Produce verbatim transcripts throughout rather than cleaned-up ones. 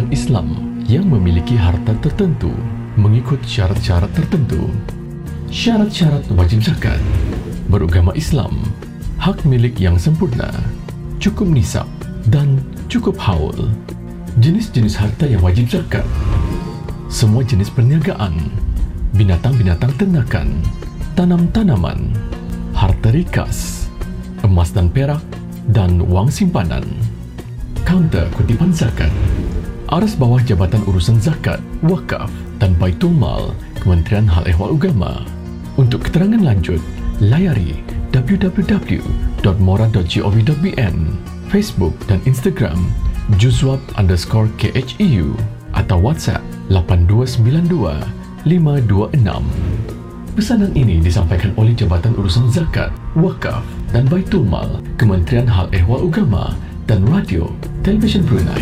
orang Islam yang memiliki harta tertentu mengikut syarat-syarat tertentu. Syarat-syarat wajib zakat: beragama Islam, hak milik yang sempurna, cukup nisab dan cukup haul. Jenis-jenis harta yang wajib zakat: semua jenis perniagaan, binatang-binatang ternakan, tanam-tanaman, harta rikas, emas dan perak, dan wang simpanan. Kaunter kutipan zakat: aras bawah Jabatan Urusan Zakat, Wakaf dan Baitul Mal, Kementerian Hal Ehwal Agama. Untuk keterangan lanjut, layari w w w dot mora dot gov dot b n, Facebook dan Instagram juzwab underscore kheu atau WhatsApp lapan dua sembilan dua lima dua enam. Pesanan ini disampaikan oleh Jabatan Urusan Zakat, Wakaf dan Baitul Mal, Kementerian Hal Ehwal Agama dan Radio Televisyen Brunei.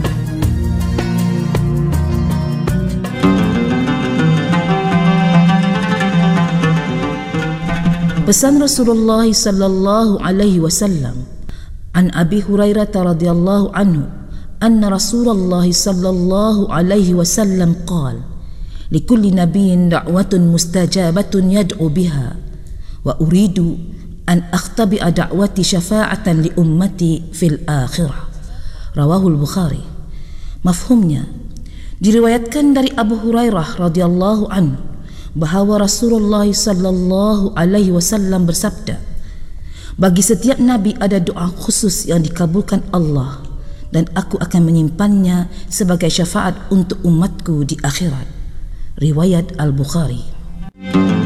Pesan Rasulullah sallallahu alaihi wasallam an Abi Hurairah radhiyallahu anhu anna Rasulullah sallallahu alaihi wasallam qala likulli nabiyyin da'watun mustajabatun yad'u biha wa uridu an akhtabi'a da'wati syafa'atan li ummati fil akhirah. Rawahul Bukhari. Mafhumnya, diriwayatkan dari Abu Hurairah radhiyallahu anhu bahawa Rasulullah sallallahu alaihi wasallam bersabda, bagi setiap nabi ada doa khusus yang dikabulkan Allah dan aku akan menyimpannya sebagai syafaat untuk umatku di akhirat. Riwayat Al-Bukhari.